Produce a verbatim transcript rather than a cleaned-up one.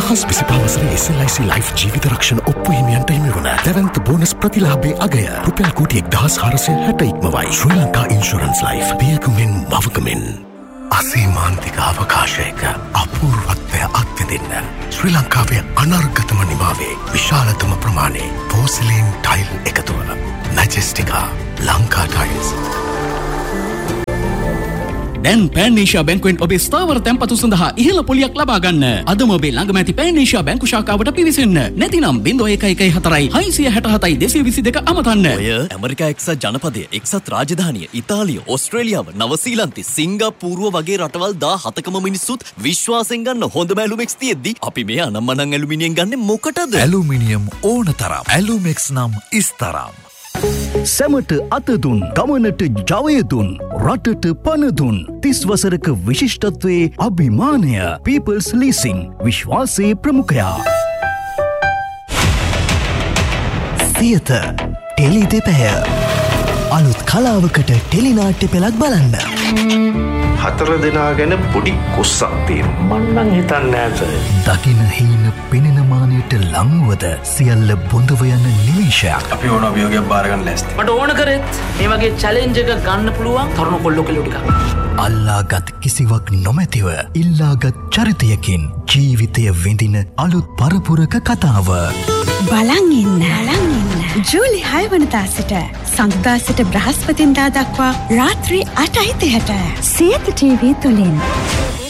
දෙදහස් විසිපහ වසරේ S L ආයි සී ලයිෆ් ජීවිත රක්ෂණ ඔප්පු හිමියන්ට හිමි වන දැවැන්ත බෝනස් ප්‍රතිලාභයේ අගය රුපියල් කෝටි එක්දහස් හාරසිය හැට ඉක්මවයි. ශ්‍රී ලංකා ඉන්ෂුරන්ස් ලයිෆ් පියකුමින් මවකමින් අසීමාන්තික අවකාශයක අපූර්වත්වය අත්විඳින්න. ශ්‍රී ලංකාවේ අනර්ගතම නිමාවේ විශාලතම ප්‍රමාණයේ පෝසිලීන් ටයිල් එකතුව මැජෙස්ටිකා ලංකා ටයිල්ස්. දැන් පෑන් ඒෂියා බැංකුවෙන් ඔබේ ස්ථාවර තැන්පතු සඳහා ඉහළ පොලියක් ලබා ගන්න. අදම ඔබේ ළඟම ඇති පෑන් ඒෂියා බැංකු ශාඛාවට පිවිසෙන්න. නැතිනම් ज़ीरो एक एक एक चार හයසිය හැට හතයි දෙසිය විසි දෙක අමතන්න. ඔය ඇමරිකා එක්සත් ජනපදය, එක්සත් රාජධානිය, ඉතාලිය, ඕස්ට්‍රේලියාව, නවසීලන්තය, සිංගප්පූරුව වගේ රටවල් දහසකම මිනිස්සුත් විශ්වාසයෙන් ගන්න හොඳම ඇලුමෙක්ස් තියෙද්දි අපි මේ අනම්මනම් ඇලුමිනියම් ගන්න මොකටද? ඇලුමිනියම් ඕන තරම්. ඇලුමෙක්ස් නම් ඉස්තරම්. සැමට අතදුන්, ගමනට ජවයදුන්, රටට පණදුන්. තිස් වසරක විශිෂ්ටත්වයේ අභිමානය. People's leasing, විශ්වාසයේ ප්‍රමුඛයා. සියත ටෙලි දෙපැය. අලුත් කලාවකට ටෙලිනාට්‍ය පෙළක් බලන්න. හතර දෙනා ගැන පොඩි කුස්සක් තියෙනවා. මම නම් හිතන්නේ නැහැ. දකින හීන පෙනෙන මානෙට ලංවද සියල්ල බොඳව යන නිමේෂයක්. අපි ඕන අභියෝගයක් බාර ගන්න ලෑස්ති. මට ඕන කරෙත් මේ වගේ චැලෙන්ජ් එකක් ගන්න පුළුවන් තරුණ කොල්ලෝ කෙල්ලෝ ටිකක්. අල්ලාගත් කිසිවක් නොමැතිව ඉල්ලාගත් චරිතයකින් ජීවිතය විඳින අලුත් පරපුරක කතාව. බලන් ඉන්න. බලන් ඉන්න. ජූලි හය වනදා සිට සඳුදා සිට බ්‍රහස්පතින්දා දක්වා රාත්‍රී අටයි තිහට සියත ටීවී තුලින්.